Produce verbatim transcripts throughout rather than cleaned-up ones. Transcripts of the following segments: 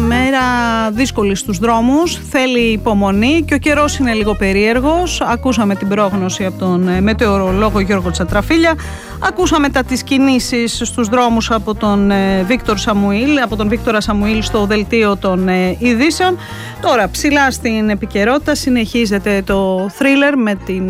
μέρα δύσκολη στους δρόμους, θέλει υπομονή και ο καιρός είναι λίγο περίεργος. Ακούσαμε την πρόγνωση από τον μετεωρολόγο Γιώργο Τσατραφίλια. Ακούσαμε τα τις κινήσεις στους δρόμους από τον Βίκτορ Σαμουήλ, από τον Βίκτορα Σαμουήλ στο δελτίο των ειδήσεων. Τώρα ψηλά στην επικαιρότητα συνεχίζεται το θρίλερ με, την,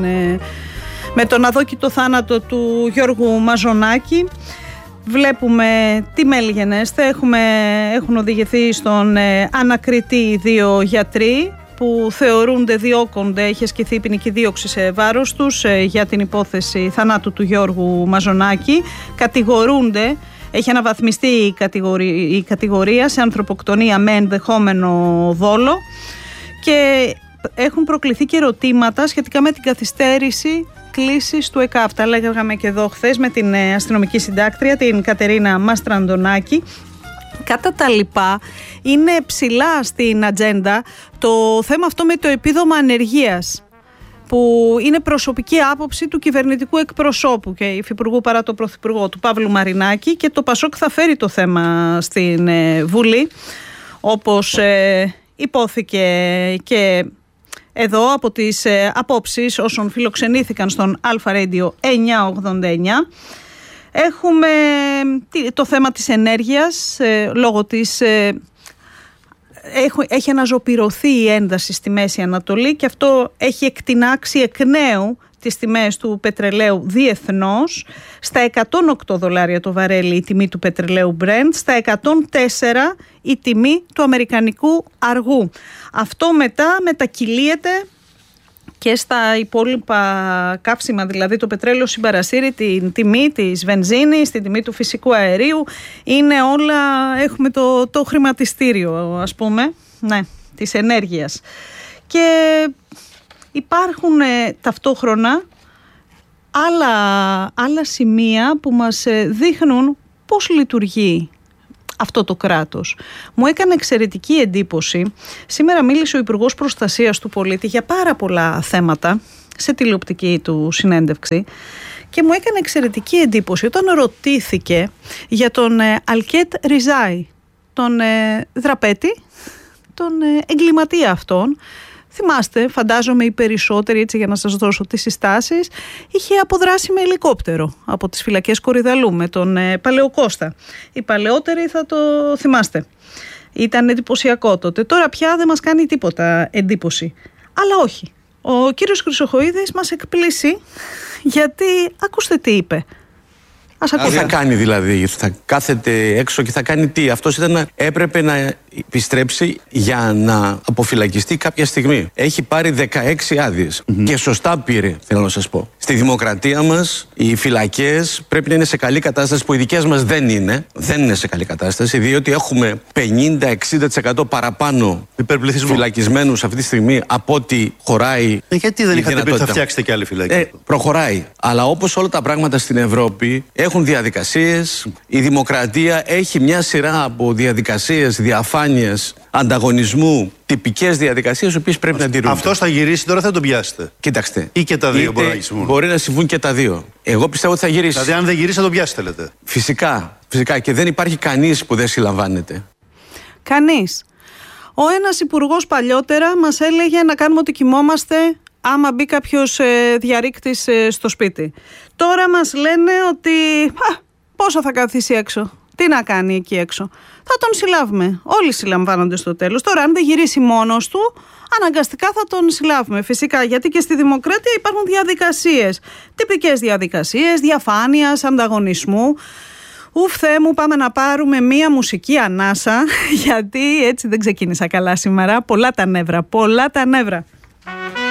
με τον αδόκητο θάνατο του Γιώργου Μαζονάκη. Βλέπουμε τι μέλιγενέστε, έχουμε, έχουν οδηγηθεί στον ε, ανακριτή δύο γιατροί που θεωρούνται, διώκονται, έχει ασκηθεί ποινική δίωξη σε βάρος τους ε, για την υπόθεση θανάτου του Γιώργου Μαζονάκη. Κατηγορούνται, έχει αναβαθμιστεί η κατηγορία, η κατηγορία σε ανθρωποκτονία με ενδεχόμενο δόλο και έχουν προκληθεί και ερωτήματα σχετικά με την καθυστέρηση κλήσεις του ΕΚΑΒ. Τα λέγαμε και εδώ χθες με την αστυνομική συντάκτρια, την Κατερίνα Μαστραντονάκη. Κατά τα λοιπά, είναι ψηλά στην ατζέντα το θέμα αυτό με το επίδομα ανεργίας, που είναι προσωπική άποψη του κυβερνητικού εκπροσώπου και υφυπουργού παρά το πρωθυπουργό του Παύλου Μαρινάκη, και το ΠΑΣΟΚ θα φέρει το θέμα στην ε, Βουλή, όπως ε, υπόθηκε και εδώ από τις ε, απόψεις όσων φιλοξενήθηκαν στον Αλφα Radio εννιακόσια ογδόντα εννιά. Έχουμε το θέμα της ενέργειας, ε, λόγω της... Ε, έχει, έχει αναζωπυρωθεί η ένταση στη Μέση Ανατολή και αυτό έχει εκτινάξει εκ νέου τις τιμές του πετρελαίου διεθνώς. Στα εκατόν οκτώ δολάρια το βαρέλι η τιμή του πετρελαίου Brent, στα εκατόν τέσσερα η τιμή του αμερικανικού αργού. Αυτό μετά μετακυλίεται και στα υπόλοιπα καύσιμα, δηλαδή το πετρέλαιο συμπαρασύρει την τιμή της βενζίνης, την τιμή του φυσικού αερίου. Είναι όλα, έχουμε το, το χρηματιστήριο, ας πούμε, ναι, της ενέργειας. Και υπάρχουν ε, ταυτόχρονα άλλα, άλλα σημεία που μας ε, δείχνουν πώς λειτουργεί αυτό το κράτος. Μου έκανε εξαιρετική εντύπωση. Σήμερα μίλησε ο Υπουργός Προστασίας του Πολίτη για πάρα πολλά θέματα σε τηλεοπτική του συνέντευξη και μου έκανε εξαιρετική εντύπωση όταν ρωτήθηκε για τον ε, Αλκέτ Ριζάη, τον ε, δραπέτη, τον ε, εγκληματία αυτόν. Θυμάστε, φαντάζομαι οι περισσότεροι, έτσι για να σας δώσω τις συστάσεις, είχε αποδράσει με ελικόπτερο από τις φυλακές Κορυδαλού με τον ε, Παλαιοκώστα. Οι παλαιότεροι θα το θυμάστε. Ήταν εντυπωσιακό τότε. Τώρα πια δεν μας κάνει τίποτα εντύπωση. Αλλά όχι. Ο κύριος Χρυσοχοΐδης μας εκπλήσει γιατί ακούστε τι είπε. Ας τι θα κάνει δηλαδή, θα κάθεται έξω και θα κάνει τι? Αυτός ήταν, έπρεπε να επιστρέψει για να αποφυλακιστεί κάποια στιγμή. Έχει πάρει δεκαέξι άδειες mm-hmm. και σωστά πήρε, θέλω να σας πω. Στη δημοκρατία μας οι φυλακές πρέπει να είναι σε καλή κατάσταση, που οι δικές μας δεν είναι. Δεν είναι σε καλή κατάσταση, διότι έχουμε πενήντα με εξήντα τοις εκατό παραπάνω φυλακισμένους αυτή τη στιγμή από ό,τι χωράει. Ε, γιατί δεν είχατε πει ότι θα φτιάξετε και άλλη φυλακή? Ε, προχωράει. Αλλά όπως όλα τα πράγματα στην Ευρώπη έχουν διαδικασίες, η δημοκρατία έχει μια σειρά από διαδικασίες, διαφάνειας, ανταγωνισμού, τυπικές διαδικασίες, οι οποίες πρέπει να τηρούνται. Αυτός θα γυρίσει τώρα, θα τον πιάσετε? Κοίταξτε. Ή και τα δύο μπορεί να συμβούν. Μπορεί να συμβούν και τα δύο. Εγώ πιστεύω ότι θα γυρίσει. Δηλαδή, αν δεν γυρίσει, θα τον πιάσετε, λέτε? Φυσικά. Φυσικά. Και δεν υπάρχει κανείς που δεν συλλαμβάνεται. Κανείς. Ο ένας υπουργός παλιότερα μας έλεγε να κάνουμε ότι κοιμόμαστε άμα μπει κάποιος ε, διαρρήκτης ε, στο σπίτι. Τώρα μας λένε ότι α, πόσο θα καθίσει έξω, τι να κάνει εκεί έξω. Θα τον συλλάβουμε. Όλοι συλλαμβάνονται στο τέλος. Τώρα αν δεν γυρίσει μόνος του, αναγκαστικά θα τον συλλάβουμε. Φυσικά, γιατί και στη δημοκρατία υπάρχουν διαδικασίες. Τυπικές διαδικασίες, διαφάνειας, ανταγωνισμού. Ουφ, Θεέ μου, πάμε να πάρουμε μία μουσική ανάσα, γιατί έτσι δεν ξεκίνησα καλά σήμερα. Πολλά τα νεύρα, πολλά τα νεύρα.